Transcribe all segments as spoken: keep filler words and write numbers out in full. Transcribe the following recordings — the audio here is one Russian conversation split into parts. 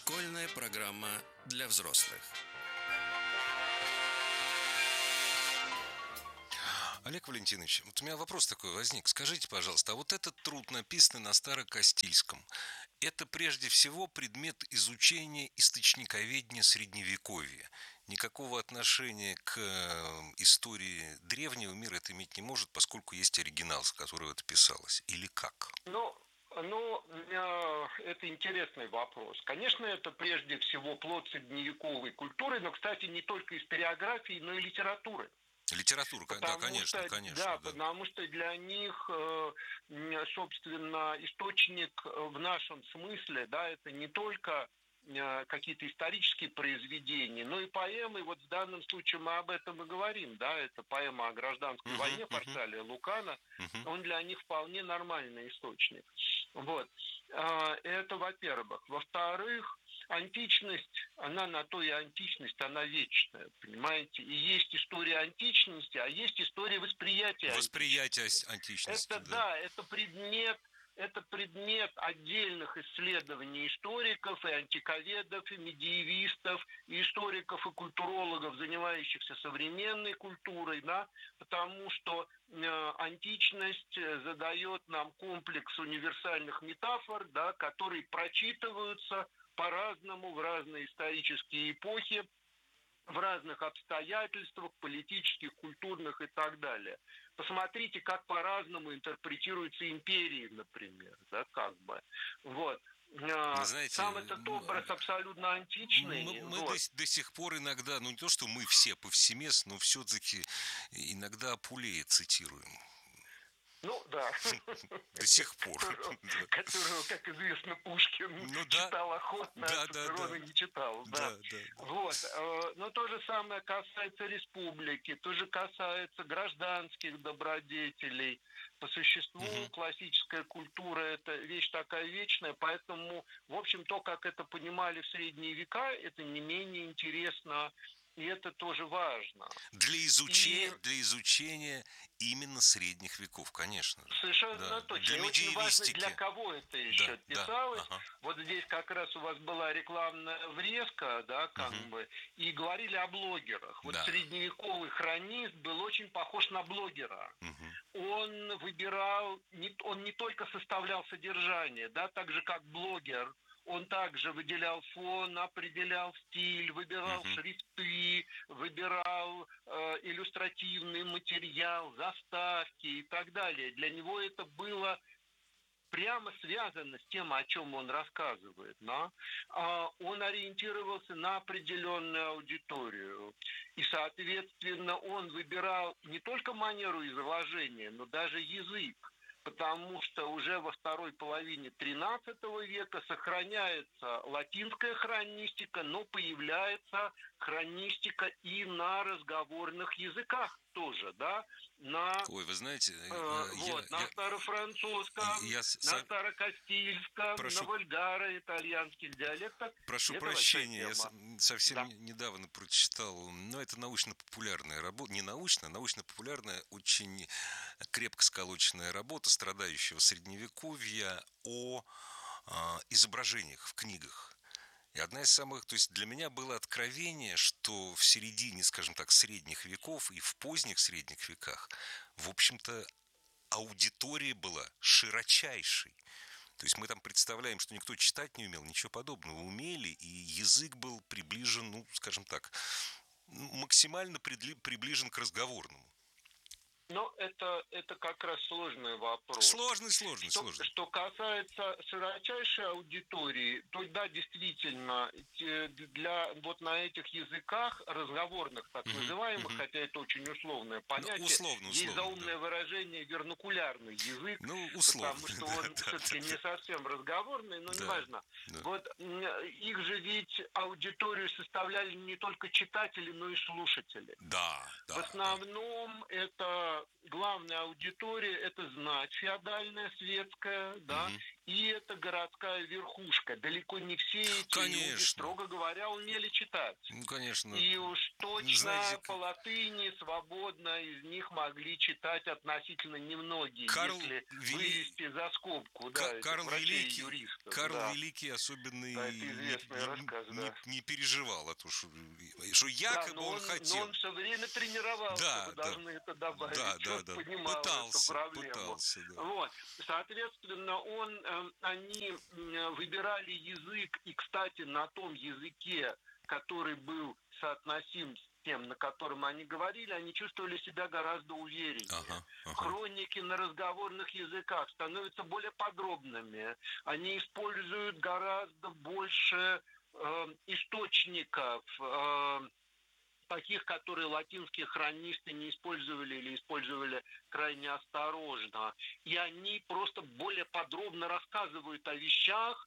Школьная программа для взрослых. Олег Валентинович, вот у меня вопрос такой возник. Скажите, пожалуйста, а вот этот труд, написанный на Старокастильском, это прежде всего предмет изучения источниковедения Средневековья. Никакого отношения к истории древнего мира это иметь не может, поскольку есть оригинал, с которого это писалось. Или как? Ну, ну, это интересный вопрос. Конечно, это прежде всего плод средневековой культуры, но, кстати, не только историографии, но и литературы. Литература, потому да, конечно, что, конечно. Да, да, потому что для них, собственно, источник в нашем смысле, да, это не только какие-то исторические произведения, но и поэмы. Вот в данном случае мы об этом и говорим, да, это поэма о гражданской uh-huh, войне Фарсалия uh-huh. Лукана. Uh-huh. Он для них вполне нормальный источник. Вот. Это, во-первых. Во-вторых, античность, она на то и античность, она вечная, понимаете? И есть история античности, а есть история восприятия Восприятие античности. античности, это, да. да, это предмет, это предмет отдельных исследований историков и антиковедов, и медиевистов, и историков и культурологов, занимающихся современной культурой, да, потому что э, античность задает нам комплекс универсальных метафор, да, которые прочитываются по-разному в разные исторические эпохи, в разных обстоятельствах, политических, культурных и так далее. Посмотрите, как по-разному интерпретируются империи, например, да, как бы. Вот. Знаете, сам этот образ абсолютно античный. Мы, мы вот. до, до сих пор иногда, ну не то, что мы все повсеместно, но все-таки иногда Апулея цитируем. Ну, да. До сих пор. Которого, как известно, Пушкин ну, да. читал охотно, да, а Цицерона да, не читал. Да. Да, да, да. Вот. Но то же самое касается республики, то же касается гражданских добродетелей. По существу угу. классическая культура – это вещь такая вечная, поэтому, в общем, то, как это понимали в средние века, это не менее интересно. И это тоже важно. Для изучения, и... для изучения именно средних веков, конечно. Совершенно да. точно. Для и очень важно, для кого это еще да, писалось. Да, ага. Вот здесь как раз у вас была рекламная врезка, да, как угу. бы, и говорили о блогерах. Вот да. средневековый хронист был очень похож на блогера. Угу. Он выбирал, не, он не только составлял содержание, да, так же как блогер. Он также выделял фон, определял стиль, выбирал uh-huh. шрифты, выбирал э, иллюстративный материал, заставки и так далее. Для него это было прямо связано с тем, о чем он рассказывает. Да? А он ориентировался на определенную аудиторию. И, соответственно, он выбирал не только манеру изложения, но даже язык. Потому что уже во второй половине тринадцатого века сохраняется латинская хронистика, но появляется хронистика и на разговорных языках тоже, да, на, Ой, вы знаете, э, я, вот, я, на старофранцузском, я, на сам... старокастильском, прошу... на вульгаро итальянских диалектах. Прошу это прощения, я совсем да. недавно прочитал, но это научно-популярная работа, не научная, научно-популярная, очень крепко сколоченная работа страдающего средневековья о э, изображениях в книгах. И одна из самых, то есть для меня было откровение, что в середине, скажем так, средних веков и в поздних средних веках, в общем-то, аудитория была широчайшей. То есть мы там представляем, что никто читать не умел, ничего подобного. Умели, и язык был приближен, ну, скажем так, максимально приближен к разговорному. Но это, это как раз сложный вопрос. Сложный, сложный, что, сложный. Что касается широчайшей аудитории, то да, действительно, для, вот на этих языках разговорных, так uh-huh, называемых, uh-huh. хотя это очень условное понятие, ну, условно, условно, есть заумное да. выражение вернокулярный язык, ну, условно, потому что да, он да, все-таки да, не совсем разговорный, но да, неважно. Да. Вот их же ведь аудиторию составляли не только читатели, но и слушатели. Да, да, В основном да. это главная аудитория, это знать феодальная, светская, да, угу. и это городская верхушка. Далеко не все эти Конечно. люди, строго говоря, умели читать. Ну, конечно. И уж точно Знаете, по латыни свободно из них могли читать относительно немногие, Карл если Вели... вывести за скобку, К... да, Карл Великий, юристов. Карл да. Великий особенно да, и не, рассказ, не, да. не, не переживал, а то, что, что якобы да, он, он хотел. Но он все время тренировался, да, вы да. должны это добавить, да, да, он да. понимал пытался, эту проблему. Пытался, да. Вот. Соответственно, он, э, они выбирали язык, и, кстати, на том языке, который был соотносим с тем, на котором они говорили, они чувствовали себя гораздо увереннее. Ага, ага. Хроники на разговорных языках становятся более подробными. Они используют гораздо больше э, источников, э, таких, которые латинские хронисты не использовали или использовали крайне осторожно. И они просто более подробно рассказывают о вещах,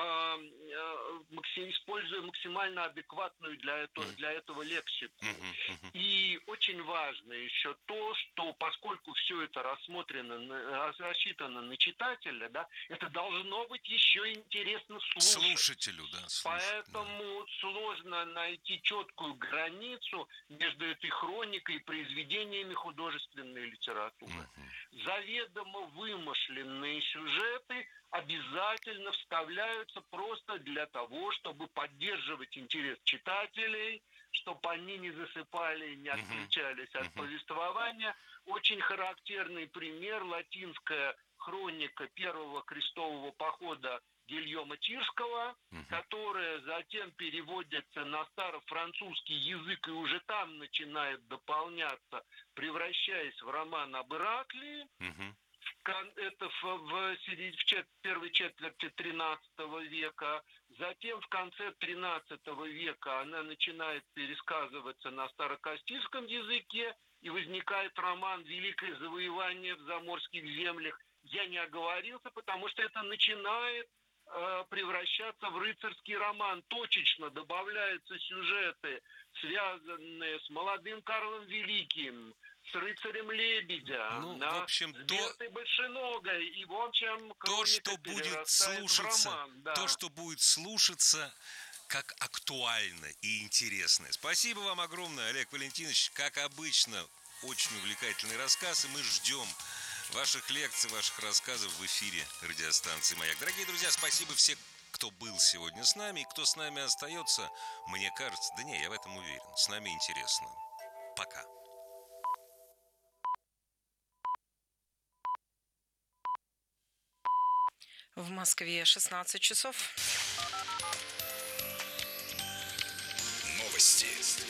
используя максимально адекватную для этого, для этого лексику. И очень важно еще то, что поскольку все это рассмотрено, рассчитано на читателя, да, это должно быть еще интересно слушать. Слушателю, да. Слушать, Поэтому да. сложно найти четкую границу между этой хроникой и произведениями художественной литературы. Uh-huh. Заведомо вымышленные сюжеты обязательно вставляются просто для того, чтобы поддерживать интерес читателей, чтобы они не засыпали, не отключались uh-huh. от uh-huh. повествования. Очень характерный пример — латинская хроника первого крестового похода Гильома Тирского, uh-huh. которая затем переводится на старофранцузский язык и уже там начинает дополняться, превращаясь в роман об Ираклии. Uh-huh. Это в, в, в первой четверти тринадцатого века. Затем в конце тринадцатого века она начинает пересказываться на старокастильском языке, и возникает роман «Великое завоевание в заморских землях». Я не оговорился, потому что это начинает э, превращаться в рыцарский роман. Точечно добавляются сюжеты, связанные с молодым Карлом Великим, с рыцарем Лебедя, ну, да, в общем, с то, Бертой Большеногой, и в общем то, что будет слушаться, роман, да. то, что будет слушаться как актуально и интересно. Спасибо вам огромное, Олег Валентинович. Как обычно, очень увлекательный рассказ, и мы ждем ваших лекций, ваших рассказов в эфире радиостанции «Маяк». Дорогие друзья, спасибо всем, кто был сегодня с нами и кто с нами остается. Мне кажется, да не, я в этом уверен, с нами интересно. Пока. В Москве шестнадцать часов. Новости.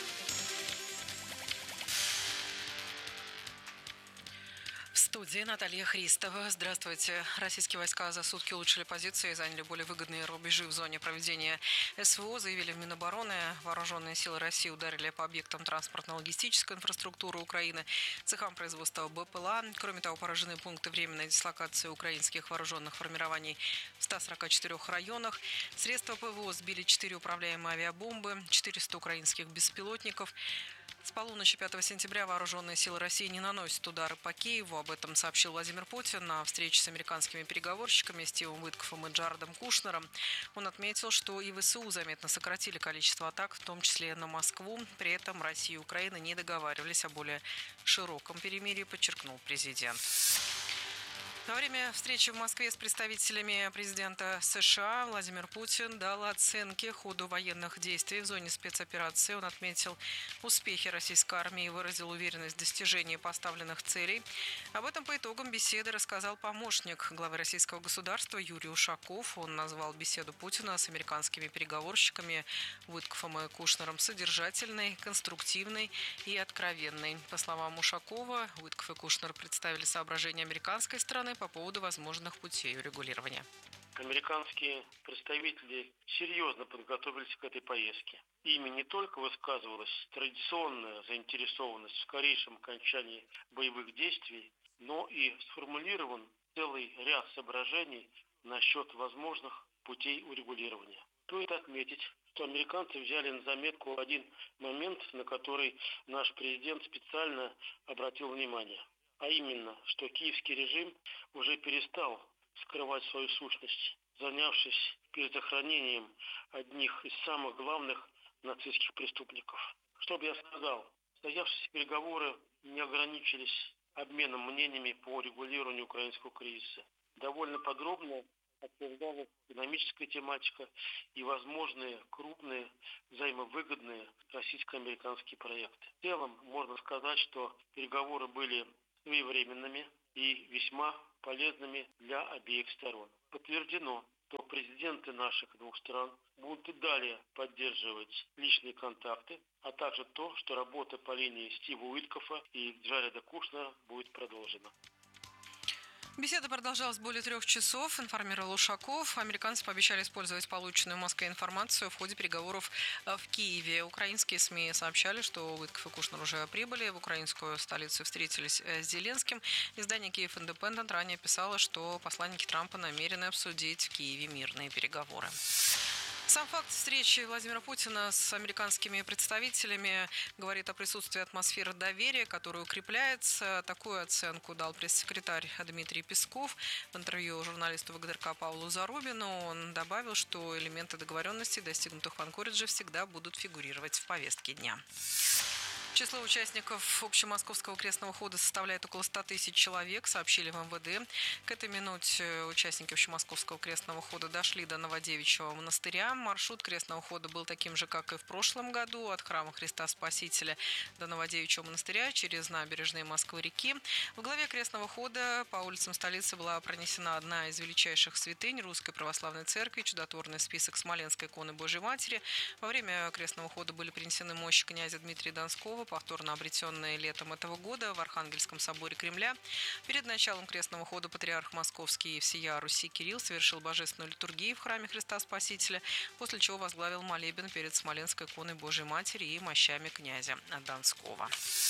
В студии Наталья Христова. Здравствуйте. Российские войска за сутки улучшили позиции и заняли более выгодные рубежи в зоне проведения СВО, заявили в Минобороны. Вооруженные силы России ударили по объектам транспортно-логистической инфраструктуры Украины, цехам производства БПЛА. Кроме того, поражены пункты временной дислокации украинских вооруженных формирований в ста сорока четырёх районах. Средства ПВО сбили четыре управляемые авиабомбы, четыреста украинских беспилотников. С полуночи пятого сентября вооруженные силы России не наносят удары по Киеву. Об этом сообщил Владимир Путин на встрече с американскими переговорщиками Стивом Уиткофом и Джаредом Кушнером. Он отметил, что и ВСУ заметно сократили количество атак, в том числе на Москву. При этом Россия и Украина не договаривались о более широком перемирии, подчеркнул президент. Во время встречи в Москве с представителями президента США Владимир Путин дал оценки ходу военных действий в зоне спецоперации. Он отметил успехи российской армии и выразил уверенность в достижении поставленных целей. Об этом по итогам беседы рассказал помощник главы российского государства Юрий Ушаков. Он назвал беседу Путина с американскими переговорщиками Уиткофом и Кушнером содержательной, конструктивной и откровенной. По словам Ушакова, Уиткоф и Кушнер представили соображения американской стороны по поводу возможных путей урегулирования. Американские представители серьезно подготовились к этой поездке. Ими не только высказывалась традиционная заинтересованность в скорейшем окончании боевых действий, но и сформулирован целый ряд соображений насчет возможных путей урегулирования. Стоит отметить, что американцы взяли на заметку один момент, на который наш президент специально обратил внимание. А именно, что киевский режим уже перестал скрывать свою сущность, занявшись перезахоронением одних из самых главных нацистских преступников. Что бы я сказал, состоявшиеся переговоры не ограничились обменом мнениями по регулированию украинского кризиса. Довольно подробно обсуждалась экономическая тематика и возможные крупные взаимовыгодные российско-американские проекты. В целом можно сказать, что переговоры были своевременными и весьма полезными для обеих сторон. Подтверждено, что президенты наших двух стран будут и далее поддерживать личные контакты, а также то, что работа по линии Стива Уиткофа и Джареда Кушнера будет продолжена. Беседа продолжалась более трех часов, информировал Ушаков. Американцы пообещали использовать полученную в Москве информацию в ходе переговоров в Киеве. Украинские СМИ сообщали, что Уиткоф и Кушнер уже прибыли в украинскую столицу и встретились с Зеленским. Издание «Киев Индепендент» ранее писало, что посланники Трампа намерены обсудить в Киеве мирные переговоры. Сам факт встречи Владимира Путина с американскими представителями говорит о присутствии атмосферы доверия, которая укрепляется. Такую оценку дал пресс-секретарь Дмитрий Песков в интервью журналисту ВГТРК Павлу Зарубину. Он добавил, что элементы договоренностей, достигнутых в Анкоридже, всегда будут фигурировать в повестке дня. Число участников общемосковского крестного хода составляет около ста тысяч человек, сообщили в эм вэ дэ. К этой минуте участники общемосковского крестного хода дошли до Новодевичьего монастыря. Маршрут крестного хода был таким же, как и в прошлом году, от храма Христа Спасителя до Новодевичьего монастыря через набережные Москвы-реки. В главе крестного хода по улицам столицы была пронесена одна из величайших святынь Русской Православной Церкви, чудотворный список Смоленской иконы Божьей Матери. Во время крестного хода были принесены мощи князя Дмитрия Донского, повторно обретенные летом этого года в Архангельском соборе Кремля. Перед началом крестного хода патриарх Московский и всея Руси Кирилл совершил божественную литургию в храме Христа Спасителя, после чего возглавил молебен перед Смоленской иконой Божьей Матери и мощами князя Донского.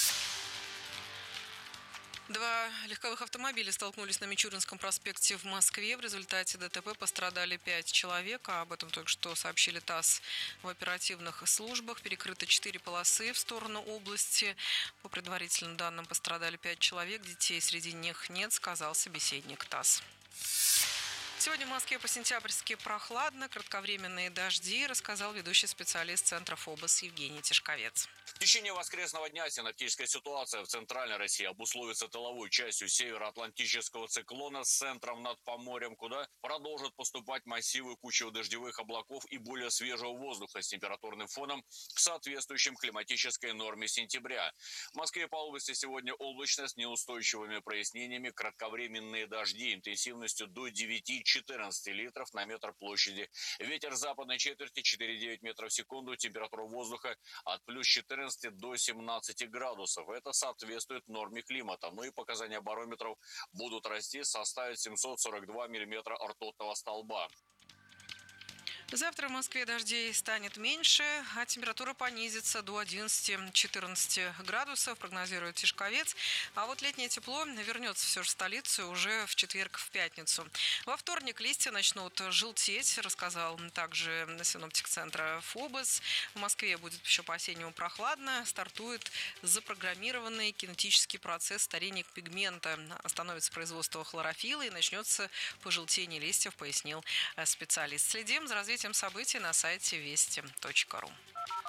Два легковых автомобиля столкнулись на Мичуринском проспекте в Москве. В результате ДТП пострадали пять человек. А об этом только что сообщили ТАСС в оперативных службах. Перекрыто четыре полосы в сторону области. По предварительным данным, пострадали пять человек. Детей среди них нет, сказал собеседник ТАСС. Сегодня в Москве по-сентябрьски прохладно, кратковременные дожди, рассказал ведущий специалист Центра ФОБОС Евгений Тишковец. В течение воскресного дня синоптическая ситуация в центральной России обусловится тыловой частью североатлантического циклона с центром над Поморьем, куда продолжат поступать массивы кучево-дождевых облаков и более свежего воздуха с температурным фоном к соответствующим климатической норме сентября. В Москве по области сегодня облачно с неустойчивыми прояснениями, кратковременные дожди интенсивностью до девяти-четырнадцати литров на метр площади. Ветер западной четверти четыре и девять метров в секунду, температура воздуха от плюс четырнадцати до семнадцати градусов. Это соответствует норме климата. Ну и показания барометров будут расти, составят семьсот сорок два миллиметра ртутного столба. Завтра в Москве дождей станет меньше, а температура понизится до одиннадцати-четырнадцати градусов, прогнозирует Тишковец. А вот летнее тепло вернется все же в столицу уже в четверг, в пятницу. Во вторник листья начнут желтеть, рассказал также синоптик центра ФОБОС. В Москве будет еще по-осеннему прохладно. Стартует запрограммированный кинетический процесс старения пигмента. Остановится производство хлорофилла и начнется пожелтение листьев, пояснил специалист. Следим за развитием событий на сайте вести точка ру.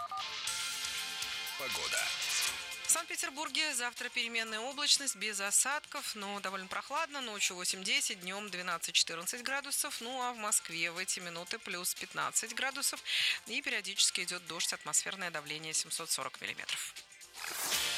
Погода. В Санкт-Петербурге завтра переменная облачность, без осадков, но довольно прохладно. Ночью восемь-десять, днем двенадцать-четырнадцать градусов. Ну а в Москве в эти минуты плюс пятнадцать градусов. И периодически идет дождь, атмосферное давление семьсот сорок миллиметров.